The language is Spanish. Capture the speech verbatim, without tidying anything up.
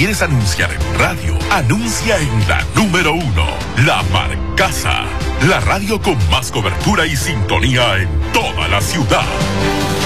quieres anunciar en radio, anuncia en la número uno, La Marcaza, la radio con más cobertura y sintonía en toda la ciudad.